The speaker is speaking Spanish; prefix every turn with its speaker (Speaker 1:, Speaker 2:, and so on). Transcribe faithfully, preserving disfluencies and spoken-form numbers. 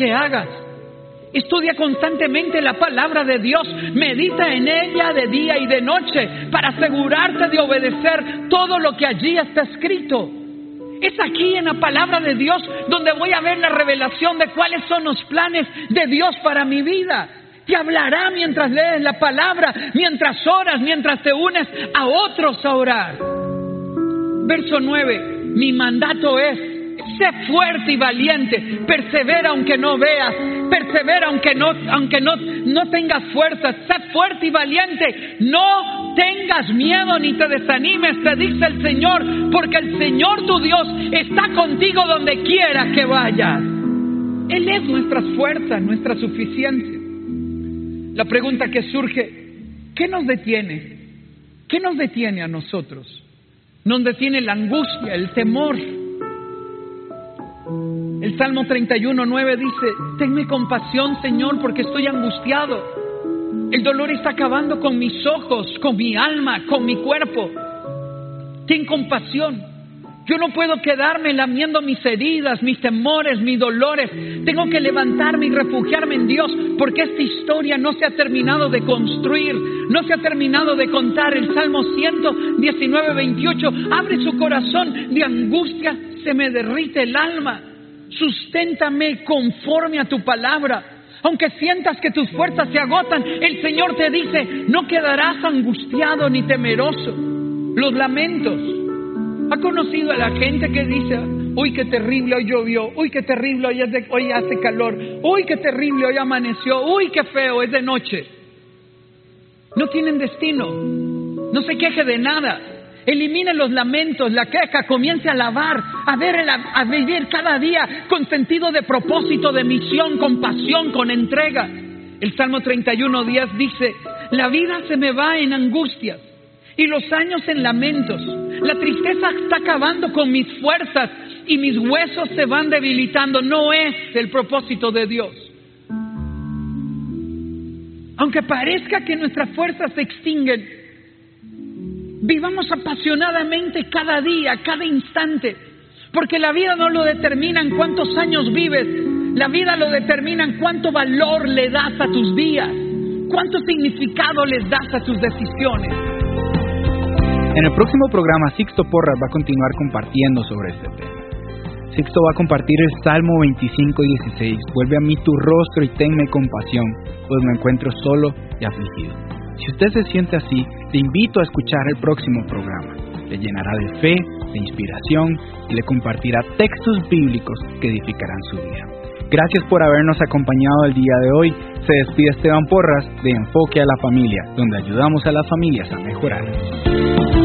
Speaker 1: que hagas. Estudia constantemente la palabra de Dios, medita en ella de día y de noche para asegurarte de obedecer todo lo que allí está escrito. Es aquí en la palabra de Dios donde voy a ver la revelación de cuáles son los planes de Dios para mi vida. Te hablará mientras lees la palabra, mientras oras, mientras te unes a otros a orar. Verso nueve, mi mandato es: sé fuerte y valiente, persevera aunque no veas, persevera aunque no, aunque no, no tengas fuerzas, sé fuerte y valiente, no tengas miedo ni te desanimes, te dice el Señor, porque el Señor tu Dios está contigo donde quiera que vayas. Él es nuestra fuerza, nuestra suficiencia. La pregunta que surge, ¿qué nos detiene? ¿Qué nos detiene a nosotros? Nos detiene la angustia, el temor. El Salmo treinta y uno, nueve dice: tenme compasión, Señor, porque estoy angustiado. El dolor está acabando con mis ojos, con mi alma, con mi cuerpo. Ten compasión. Yo no puedo quedarme lamiendo mis heridas, mis temores, mis dolores. Tengo que levantarme y refugiarme en Dios, porque esta historia no se ha terminado de construir, no se ha terminado de contar. El Salmo ciento diecinueve, veintiocho, abre su corazón, de angustia se me derrite el alma. Susténtame conforme a tu palabra. Aunque sientas que tus fuerzas se agotan, el Señor te dice: no quedarás angustiado ni temeroso. Los lamentos. ¿Ha conocido a la gente que dice: uy, qué terrible, hoy llovió, uy, qué terrible, hoy, es de, hoy hace calor, uy, qué terrible, hoy amaneció, uy, qué feo, es de noche? No tienen destino. No se queje de nada. Elimine los lamentos, la queja, comience a alabar, a ver, a vivir cada día con sentido de propósito, de misión, con pasión, con entrega. El Salmo treinta y uno, diez dice: la vida se me va en angustias y los años en lamentos. La tristeza está acabando con mis fuerzas y mis huesos se van debilitando. No es el propósito de Dios. Aunque parezca que nuestras fuerzas se extinguen, vivamos apasionadamente cada día, cada instante, porque la vida no lo determina en cuántos años vives. La vida lo determina en cuánto valor le das a tus días, cuánto significado les das a tus decisiones.
Speaker 2: En el próximo programa, Sixto Porras va a continuar compartiendo sobre este tema. Sixto va a compartir el Salmo veinticinco, dieciséis. Vuelve a mí tu rostro y tenme compasión, pues me encuentro solo y afligido. Si usted se siente así, te invito a escuchar el próximo programa. Le llenará de fe, de inspiración y le compartirá textos bíblicos que edificarán su vida. Gracias por habernos acompañado el día de hoy. Se despide Esteban Porras de Enfoque a la Familia, donde ayudamos a las familias a mejorar.